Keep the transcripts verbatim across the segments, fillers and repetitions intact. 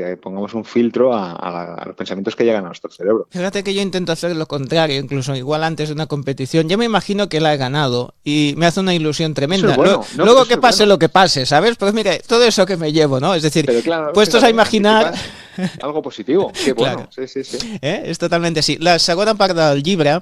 que pongamos un filtro a, a, la, a los pensamientos que llegan a nuestro cerebro. Fíjate que yo intento hacer lo contrario, incluso igual antes de una competición. Yo me imagino que la he ganado y me hace una ilusión tremenda. Eso es bueno. Luego, no, luego que pase bueno. lo que pase, ¿sabes? Pues mira, todo eso que me llevo, ¿no? Es decir, claro, puestos a imaginar... algo positivo, qué bueno, claro. sí, sí, sí. Eh? És totalment així. La segona part del llibre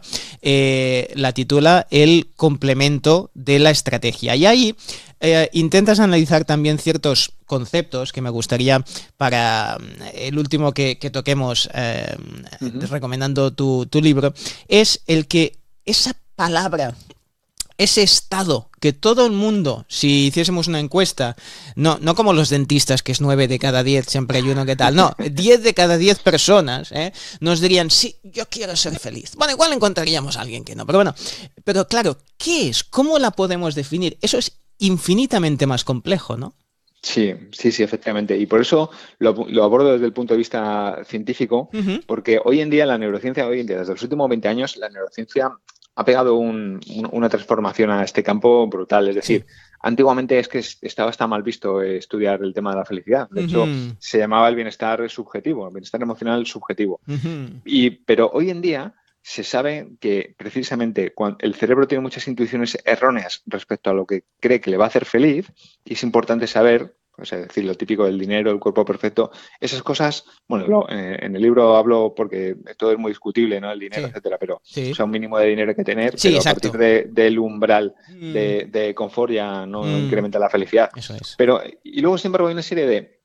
eh, la titula El complemento de la estrategia. Y ahí eh, intentas analizar también ciertos conceptos que me gustaría para el último que, que toquemos eh, uh-huh. recomendando tu, tu libro, es el que esa palabra, ese estado que todo el mundo, si hiciésemos una encuesta, no, no como los dentistas, que es nueve de cada diez, siempre hay uno que tal, no, diez de cada diez personas ¿eh? nos dirían, sí, yo quiero ser feliz. Bueno, igual encontraríamos a alguien que no, pero bueno, pero claro, ¿qué es? ¿Cómo la podemos definir? Eso es infinitamente más complejo, ¿no? Sí, sí, sí, efectivamente. Y por eso lo, lo abordo desde el punto de vista científico, uh-huh. porque hoy en día la neurociencia, hoy en día, desde los últimos veinte años, la neurociencia ha pegado un, un, una transformación a este campo brutal. Es decir, sí. antiguamente es que estaba hasta mal visto estudiar el tema de la felicidad. De uh-huh. hecho, se llamaba el bienestar subjetivo, el bienestar emocional subjetivo. Uh-huh. Y, pero hoy en día se sabe que precisamente cuando el cerebro tiene muchas intuiciones erróneas respecto a lo que cree que le va a hacer feliz, y es importante saber, o sea, decir, lo típico del dinero, el cuerpo perfecto, esas cosas, bueno, lo, eh, en el libro hablo porque todo es muy discutible, ¿no? El dinero, sí. etcétera, pero sí. o sea, un mínimo de dinero hay que tener, sí, pero exacto. a partir de, del umbral mm. de, de confort ya no mm. incrementa la felicidad. Eso es. Pero, y luego, sin embargo, hay una serie de,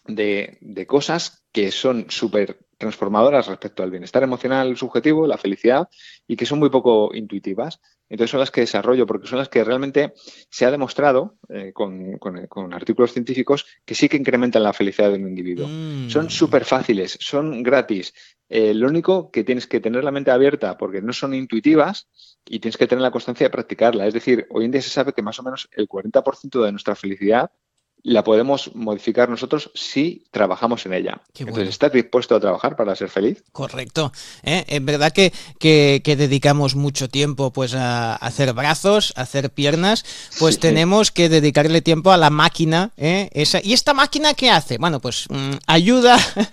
de, de cosas que son súper transformadoras respecto al bienestar emocional subjetivo, la felicidad, y que son muy poco intuitivas. Entonces son las que desarrollo, porque son las que realmente se ha demostrado eh, con, con, con artículos científicos que sí que incrementan la felicidad de un individuo. Mm. Son súper fáciles, son gratis. Eh, lo único que tienes que tener la mente abierta porque no son intuitivas y tienes que tener la constancia de practicarla. Es decir, hoy en día se sabe que más o menos el cuarenta por ciento de nuestra felicidad la podemos modificar nosotros si trabajamos en ella. Qué bueno. Entonces, ¿estás dispuesto a trabajar para ser feliz? Correcto. ¿Eh? Es verdad que, que, que dedicamos mucho tiempo pues, a hacer brazos, a hacer piernas, pues sí, tenemos sí. que dedicarle tiempo a la máquina. ¿eh? Esa, ¿Y esta máquina qué hace? Bueno, pues mmm, ayuda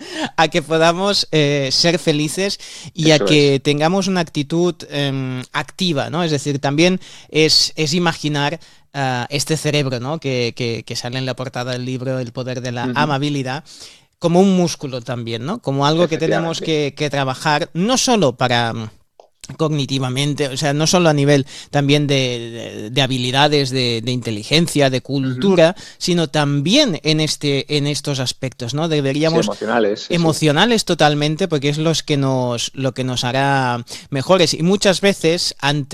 a que podamos eh, ser felices y Eso a que es. tengamos una actitud eh, activa, ¿no? Es decir, también es, es imaginar Uh, este cerebro, ¿no? que, que, que sale en la portada del libro, El poder de la uh-huh. amabilidad, como un músculo también, ¿no? Como algo que tenemos que, que trabajar, no solo para cognitivamente, o sea, no solo a nivel también de, de, de habilidades, de, de inteligencia, de cultura, uh-huh. sino también en este, en estos aspectos, ¿no? Deberíamos sí, emocionales, sí, emocionales sí. totalmente, porque es los que nos, lo que nos hará mejores. Y muchas veces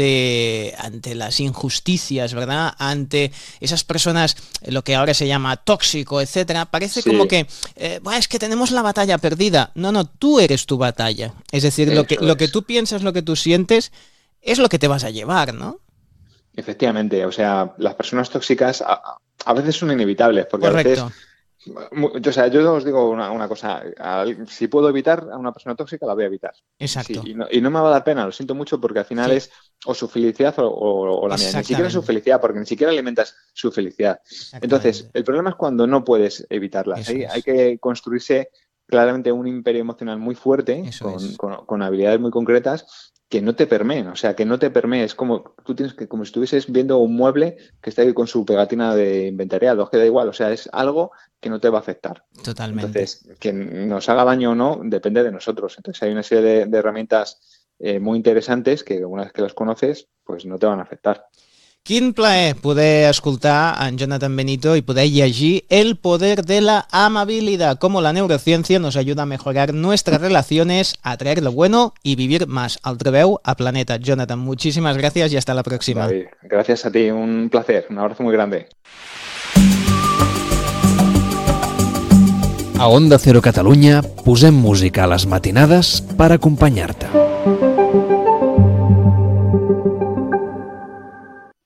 ante, ante las injusticias, ¿verdad? Ante esas personas, lo que ahora se llama tóxico, etcétera, parece sí. como que eh, bueno, es que tenemos la batalla perdida. No, no, tú eres tu batalla. Es decir, Eso lo que, es. lo que tú piensas, lo que tú sientes, es lo que te vas a llevar, ¿no? Efectivamente, o sea, las personas tóxicas a, a veces son inevitables, porque Correcto. a veces, o sea, yo os digo una, una cosa, si puedo evitar a una persona tóxica, la voy a evitar. Exacto. Sí, y, no, y no me va a dar pena, lo siento mucho, porque al final sí. es o su felicidad o, o, o la mía, ni siquiera su felicidad, porque ni siquiera alimentas su felicidad. Entonces, el problema es cuando no puedes evitarlas, ¿eh? Hay que construirse claramente un imperio emocional muy fuerte, con, con, con habilidades muy concretas, que no te permeen, o sea, que no te permee. Es como, tú tienes que, como si estuvieses viendo un mueble que está ahí con su pegatina de inventariado, que da igual, o sea, es algo que no te va a afectar. Totalmente. Entonces, que nos haga daño o no, depende de nosotros. Entonces, hay una serie de, de herramientas eh, muy interesantes que una vez que las conoces, pues no te van a afectar. Quin plaer poder escoltar a en Jonathan Benito y poder llegir El poder de la amabilidad, cómo la neurociencia nos ayuda a mejorar nuestras relaciones, a atraer lo bueno y vivir más. Al treveu a Planeta. Jonathan, muchísimas gracias y hasta la próxima. David, gracias a ti, un placer, un abrazo muy grande. A Onda Cero Catalunya posem música a les matinades per acompanyar-te.